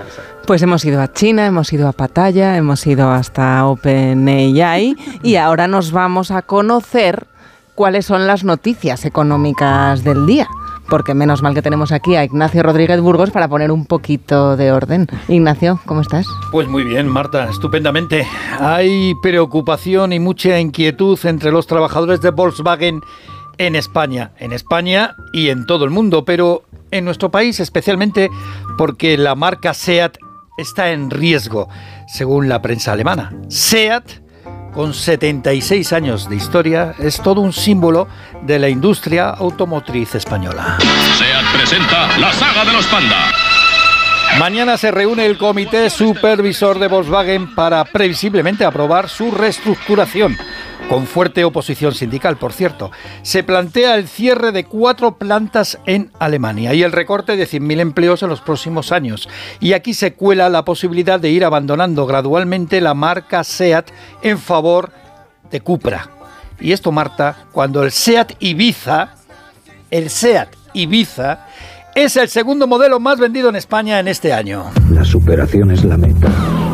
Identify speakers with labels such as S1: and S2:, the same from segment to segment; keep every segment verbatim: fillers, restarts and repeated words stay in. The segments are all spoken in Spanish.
S1: Pues hemos ido a China, hemos ido a Pattaya, hemos ido hasta OpenAI y ahora nos vamos a conocer cuáles son las noticias económicas del día. Porque menos mal que tenemos aquí a Ignacio Rodríguez Burgos para poner un poquito de orden. Ignacio, ¿cómo estás?
S2: Pues muy bien, Marta, estupendamente. Hay preocupación y mucha inquietud entre los trabajadores de Volkswagen en España. En España y en todo el mundo, pero en nuestro país especialmente porque la marca SEAT está en riesgo, según la prensa alemana. SEAT, con setenta y seis años de historia, es todo un símbolo de la industria automotriz española.
S3: SEAT presenta la saga de los Panda.
S2: Mañana se reúne el comité supervisor de Volkswagen para previsiblemente aprobar su reestructuración, con fuerte oposición sindical, por cierto. Se plantea el cierre de cuatro plantas en Alemania y el recorte de cien mil empleos en los próximos años. Y aquí se cuela la posibilidad de ir abandonando gradualmente la marca SEAT en favor de Cupra. Y esto, Marta, cuando el SEAT Ibiza, el SEAT Ibiza, es el segundo modelo más vendido en España en este año.
S4: La superación es la meta.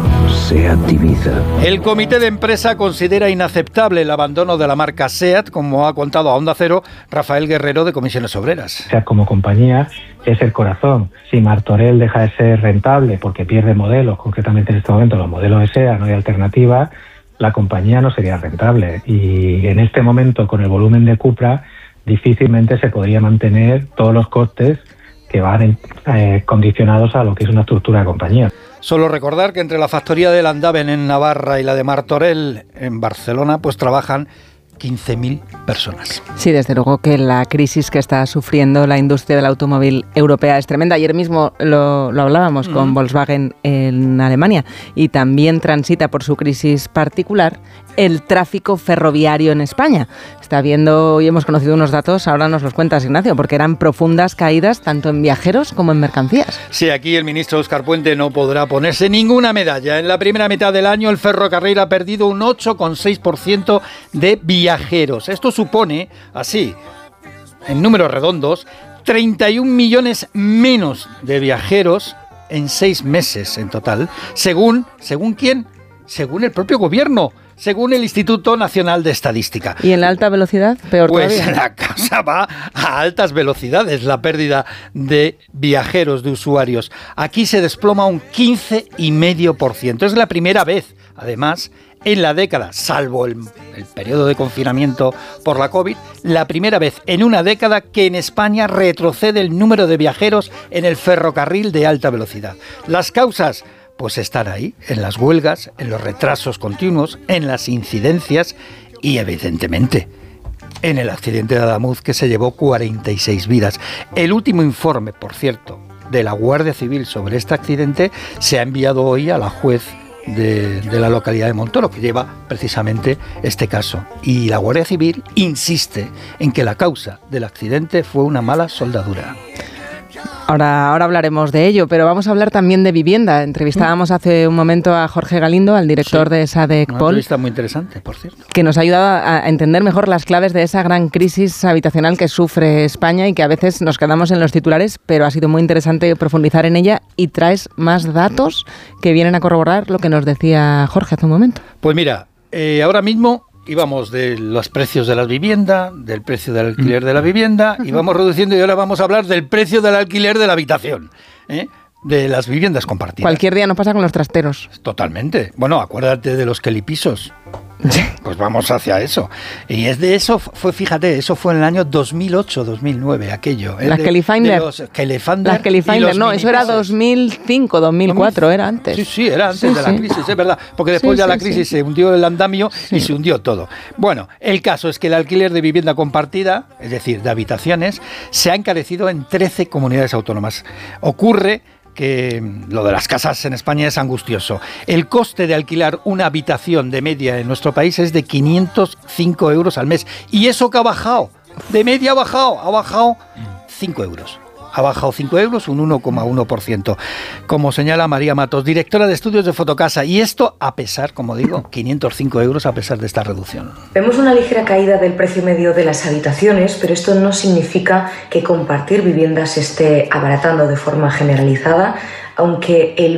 S4: SEAT Ibiza.
S2: El comité de empresa considera inaceptable el abandono de la marca SEAT, como ha contado a Onda Cero Rafael Guerrero de Comisiones Obreras.
S5: SEAT como compañía es el corazón. Si Martorell deja de ser rentable porque pierde modelos, concretamente en este momento los modelos de SEAT, no hay alternativa, la compañía no sería rentable. Y en este momento, con el volumen de Cupra, difícilmente se podría mantener todos los costes que van eh, condicionados a lo que es una estructura de compañía.
S2: Solo recordar que entre la factoría de Landaven en Navarra y la de Martorell en Barcelona, pues trabajan quince mil personas.
S1: Sí, desde luego que la crisis que está sufriendo la industria del automóvil europea es tremenda. Ayer mismo lo, lo hablábamos mm. con Volkswagen en Alemania y también transita por su crisis particular el tráfico ferroviario en España. Está viendo y hemos conocido unos datos, ahora nos los cuentas, Ignacio, porque eran profundas caídas tanto en viajeros como en mercancías.
S2: Sí, aquí el ministro Óscar Puente no podrá ponerse ninguna medalla. En la primera mitad del año el ferrocarril ha perdido un ocho coma seis por ciento de viajeros. Esto supone, así, en números redondos, treinta y un millones menos de viajeros en seis meses en total. Según, ¿según quién? Según el propio gobierno. Según el Instituto Nacional de Estadística.
S1: ¿Y en la alta velocidad? Peor
S2: pues
S1: todavía.
S2: La cosa va a altas velocidades, la pérdida de viajeros, de usuarios. Aquí se desploma un quince coma cinco por ciento. Es la primera vez, además, en la década, salvo el, el periodo de confinamiento por la COVID, la primera vez en una década que en España retrocede el número de viajeros en el ferrocarril de alta velocidad. Las causas, pues están ahí, en las huelgas, en los retrasos continuos, en las incidencias y, evidentemente, en el accidente de Adamuz que se llevó cuarenta y seis vidas. El último informe, por cierto, de la Guardia Civil sobre este accidente se ha enviado hoy a la juez de, de la localidad de Montoro, que lleva precisamente este caso. Y la Guardia Civil insiste en que la causa del accidente fue una mala soldadura.
S1: Ahora, ahora hablaremos de ello, pero vamos a hablar también de vivienda. Entrevistábamos hace un momento a Jorge Galindo, al director sí, de SADECPol.
S2: Una entrevista muy interesante, por cierto.
S1: Que nos ha ayudado a entender mejor las claves de esa gran crisis habitacional que sufre España y que a veces nos quedamos en los titulares, pero ha sido muy interesante profundizar en ella y traes más datos que vienen a corroborar lo que nos decía Jorge hace un momento.
S2: Pues mira, eh, ahora mismo íbamos de los precios de la vivienda, del precio del alquiler de la vivienda, y vamos reduciendo y ahora vamos a hablar del precio del alquiler de la habitación, ¿eh? de las viviendas compartidas.
S1: Cualquier día nos pasa con los trasteros.
S2: Totalmente. Bueno, acuérdate de los Kelipisos. Pues vamos hacia eso. Y es de eso, fue, fíjate, eso fue en el año dos mil ocho, dos mil nueve, aquello.
S1: Las Kelifinder. Las Kelifinder, no, eso era dos mil cinco, dos mil cuatro, era antes.
S2: Sí, sí, era antes
S1: sí,
S2: de
S1: sí.
S2: la crisis, es verdad. Porque después
S1: sí,
S2: ya
S1: sí,
S2: la crisis
S1: sí.
S2: se hundió el andamio
S1: sí.
S2: y se hundió todo. Bueno, el caso es que el alquiler de vivienda compartida, es decir, de habitaciones, se ha encarecido en trece comunidades autónomas. Ocurre que lo de las casas en España es angustioso. El coste de alquilar una habitación de media en nuestro país es de quinientos cinco euros al mes. Y eso que ha bajado, de media ha bajado, ha bajado cinco euros. Ha bajado cinco euros, un uno coma uno por ciento, como señala María Matos, directora de estudios de Fotocasa. Y esto a pesar, como digo, quinientos cinco euros a pesar de esta reducción.
S6: Vemos una ligera caída del precio medio de las habitaciones, pero esto no significa que compartir viviendas se esté abaratando de forma generalizada, aunque el